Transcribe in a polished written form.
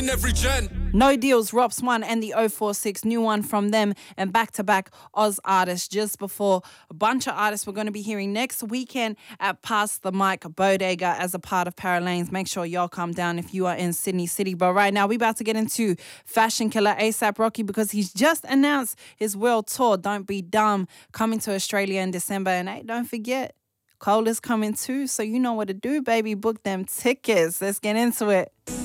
Every gen. No Deals, Rops 1 and the 046, new one from them, and back-to-back Oz artists just before a bunch of artists we're going to be hearing next weekend at Pass the Mic Bodega as a part of Paralanes. Make sure y'all come down if you are in Sydney City. But right now, we're about to get into Fashion Killer ASAP Rocky because he's just announced his world tour, Don't Be Dumb, coming to Australia in December. And hey, don't forget, Cole is coming too, so you know what to do, baby. Book them tickets. Let's get into it.